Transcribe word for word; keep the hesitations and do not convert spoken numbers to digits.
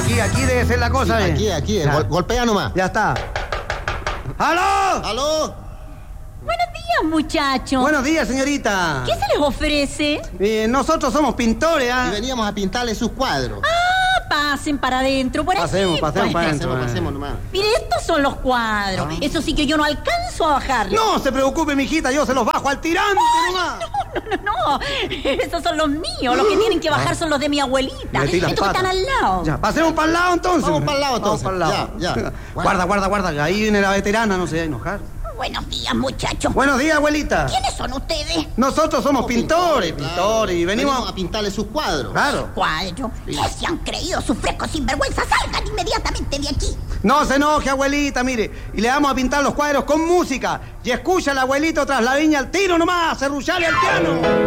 aquí, aquí debe ser la cosa. Sí, eh. aquí, aquí, Ya. gol- golpea nomás. Ya está. ¡Aló! ¿Aló? Buenos días, muchachos. Buenos días, señorita. ¿Qué se les ofrece? Eh, nosotros somos pintores, Y ¿ah? veníamos a pintarle sus cuadros. Ah, pasen para adentro, por Pasemos, aquí. pasemos pues. para adentro. Pasemos, eh. pasemos nomás. Mire, estos son los cuadros. Eso sí que yo no alcanzo a bajarlos. No se preocupe, mijita, yo se los bajo al tirante nomás. No, no, no. Esos son los míos. Los que tienen que bajar son los de mi abuelita. Metí las Estos que patas. están al lado. Ya, pasemos para el lado entonces. Vamos pa'l lado, Vamos entonces. pa'l lado. Ya, ya. Guarda, guarda, guarda, ahí viene la veterana, no se va a enojar. Buenos días, muchachos. Buenos días, abuelita. ¿Quiénes son ustedes? Nosotros somos pintores, claro. pintores, y venimos... a pintarle sus cuadros. Claro. Cuadro. ¿Qué se han creído sus frescos sinvergüenza? Salgan inmediatamente de aquí. No se enoje, abuelita, mire. Y le vamos a pintar los cuadros con música. Y escucha al abuelito tras la viña al tiro nomás, a serrucharle al piano.